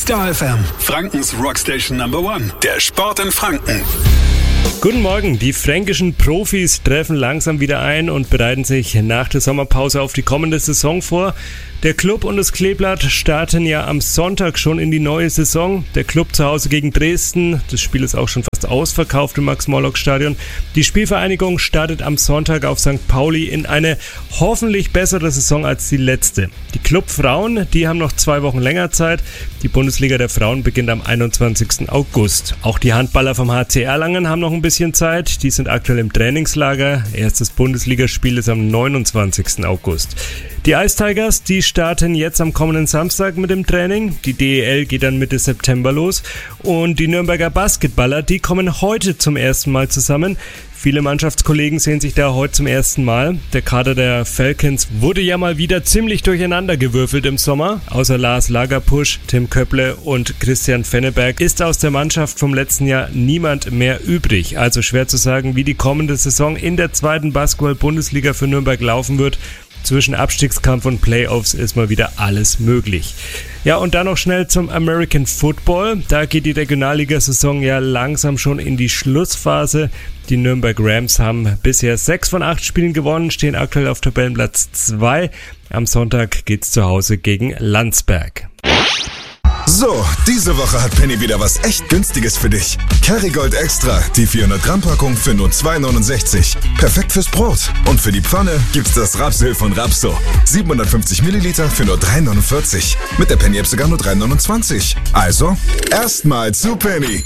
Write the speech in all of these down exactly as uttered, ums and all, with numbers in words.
Star F M, Frankens Rockstation Number One. Der Sport in Franken. Guten Morgen, die fränkischen Profis treffen langsam wieder ein und bereiten sich nach der Sommerpause auf die kommende Saison vor. Der Club und das Kleeblatt starten ja am Sonntag schon in die neue Saison. Der Club zu Hause gegen Dresden, das Spiel ist auch schon fast ausverkauft im Max-Morlock-Stadion. Die Spielvereinigung startet am Sonntag auf Sankt Pauli in eine hoffentlich bessere Saison als die letzte. Die Clubfrauen, die haben noch zwei Wochen länger Zeit. Die Bundesliga der Frauen beginnt am einundzwanzigsten August. Auch die Handballer vom H C Erlangen haben noch ein bisschen Zeit. Die sind aktuell im Trainingslager. Erstes Bundesligaspiel ist am neunundzwanzigsten August. Die Ice Tigers, die starten jetzt am kommenden Samstag mit dem Training. Die D E L geht dann Mitte September los. Und die Nürnberger Basketballer, die kommen heute zum ersten Mal zusammen. Viele Mannschaftskollegen sehen sich da heute zum ersten Mal. Der Kader der Falcons wurde ja mal wieder ziemlich durcheinander gewürfelt im Sommer. Außer Lars Lagerpusch, Tim Köpple und Christian Fenneberg ist aus der Mannschaft vom letzten Jahr niemand mehr übrig. Also schwer zu sagen, wie die kommende Saison in der zweiten Basketball-Bundesliga für Nürnberg laufen wird. Zwischen Abstiegskampf und Playoffs ist mal wieder alles möglich. Ja, und dann noch schnell zum American Football. Da geht die Regionalliga-Saison ja langsam schon in die Schlussphase. Die Nürnberg Rams haben bisher sechs von acht Spielen gewonnen, stehen aktuell auf Tabellenplatz zwei. Am Sonntag geht's zu Hause gegen Landsberg. So, diese Woche hat Penny wieder was echt Günstiges für dich. Kerrygold Extra, die vierhundert Gramm Packung für nur zwei neunundsechzig. Perfekt fürs Brot. Und für die Pfanne gibt's das Rapsöl von Rapso. siebenhundertfünfzig Milliliter für nur drei neunundvierzig. Mit der Penny-App sogar nur drei neunundzwanzig. Also, erstmal zu Penny.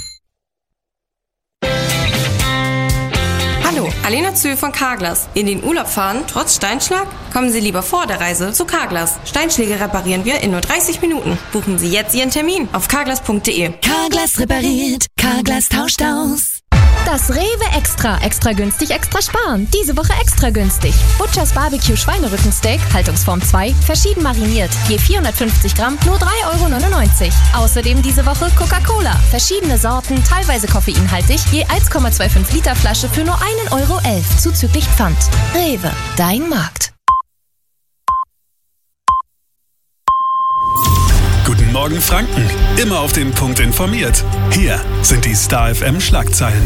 Hallo, Alena Zühl von Carglass. In den Urlaub fahren, trotz Steinschlag? Kommen Sie lieber vor der Reise zu Carglass. Steinschläge reparieren wir in nur dreißig Minuten. Buchen Sie jetzt Ihren Termin auf carglass punkt de. Carglass repariert, Carglass tauscht aus. Das Rewe Extra. Extra günstig, extra sparen. Diese Woche extra günstig. Butchers Barbecue Schweinerückensteak, Haltungsform zwei, verschieden mariniert. Je vierhundertfünfzig Gramm, nur drei Euro neunundneunzig. Außerdem diese Woche Coca-Cola. Verschiedene Sorten, teilweise koffeinhaltig, je eins Komma fünfundzwanzig Liter Flasche für nur ein Euro elf, zuzüglich Pfand. Rewe, dein Markt. Guten Morgen Franken, immer auf den Punkt informiert. Hier sind die Star F M Schlagzeilen.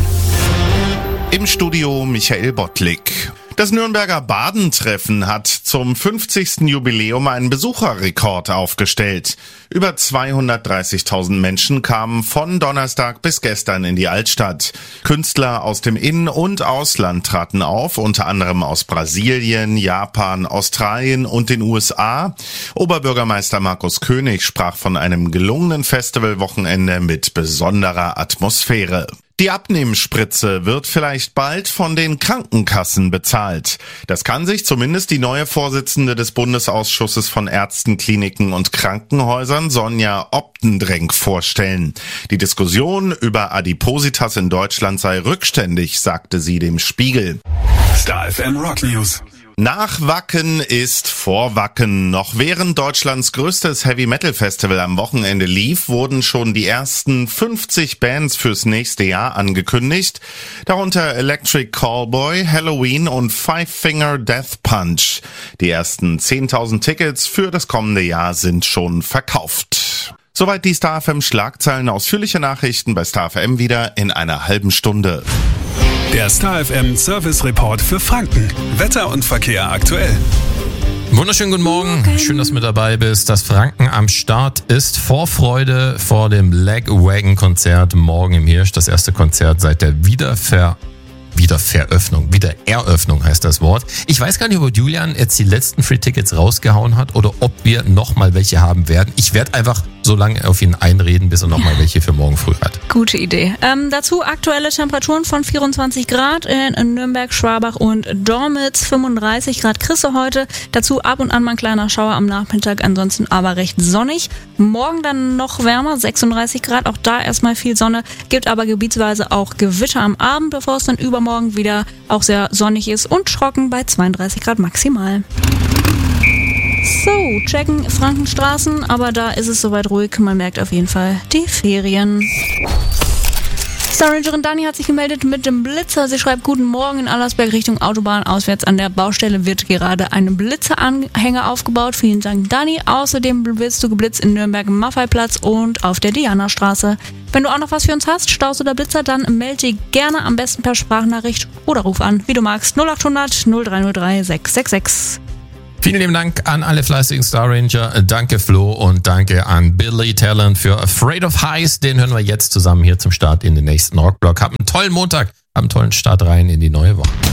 Im Studio Michael Bottlik. Das Nürnberger Badentreffen hat zum fünfzigsten Jubiläum einen Besucherrekord aufgestellt. Über zweihundertdreißigtausend Menschen kamen von Donnerstag bis gestern in die Altstadt. Künstler aus dem In- und Ausland traten auf, unter anderem aus Brasilien, Japan, Australien und den U S A. Oberbürgermeister Markus König sprach von einem gelungenen Festivalwochenende mit besonderer Atmosphäre. Die Abnehmspritze wird vielleicht bald von den Krankenkassen bezahlt. Das kann sich zumindest die neue Vorsitzende des Bundesausschusses von Ärzten, Kliniken und Krankenhäusern, Sonja Optendrenk, vorstellen. Die Diskussion über Adipositas in Deutschland sei rückständig, sagte sie dem Spiegel. Star F M Rock News. Nach Wacken ist vor Wacken. Noch während Deutschlands größtes Heavy-Metal-Festival am Wochenende lief, wurden schon die ersten fünfzig Bands fürs nächste Jahr angekündigt. Darunter Electric Callboy, Halloween und Five Finger Death Punch. Die ersten zehntausend Tickets für das kommende Jahr sind schon verkauft. Soweit die Star F M Schlagzeilen. Ausführliche Nachrichten bei Star F M wieder in einer halben Stunde. Der Star F M Service Report für Franken. Wetter und Verkehr aktuell. Wunderschönen guten Morgen. Schön, dass du mit dabei bist. Das Franken am Start ist Vorfreude vor dem Lagwagon-Konzert morgen im Hirsch. Das erste Konzert seit der Wiederver... Wiederveröffnung, Wiedereröffnung heißt das Wort. Ich weiß gar nicht, ob Julian jetzt die letzten Free-Tickets rausgehauen hat oder ob wir nochmal welche haben werden. Ich werde einfach so lange auf ihn einreden, bis er nochmal welche für morgen früh hat. Gute Idee. Ähm, dazu aktuelle Temperaturen von vierundzwanzig Grad in Nürnberg, Schwabach und Dormitz, fünfunddreißig Grad kriegst du heute. Dazu ab und an mal ein kleiner Schauer am Nachmittag, ansonsten aber recht sonnig. Morgen dann noch wärmer, sechsunddreißig Grad, auch da erstmal viel Sonne, gibt aber gebietsweise auch Gewitter am Abend, bevor es dann übermorgen wieder auch sehr sonnig ist und trocken bei zweiunddreißig Grad maximal. So, checken Frankenstraßen, aber da ist es soweit ruhig. Man merkt auf jeden Fall die Ferien. Starrangerin Dani hat sich gemeldet mit dem Blitzer. Sie schreibt, guten Morgen, in Allersberg Richtung Autobahn. Auswärts an der Baustelle wird gerade ein Blitzeranhänger aufgebaut. Vielen Dank, Dani. Außerdem wirst du geblitzt in Nürnberg im Maffeiplatz und auf der Dianastraße. Wenn du auch noch was für uns hast, Staus oder Blitzer, dann melde dich gerne, am besten per Sprachnachricht oder ruf an, wie du magst. null acht hundert null drei null drei sechs sechs sechs. Vielen lieben Dank an alle fleißigen Star Ranger. Danke Flo und danke an Billy Talent für Afraid of Heights. Den hören wir jetzt zusammen hier zum Start in den nächsten Rockblock. Habt einen tollen Montag, habt einen tollen Start rein in die neue Woche.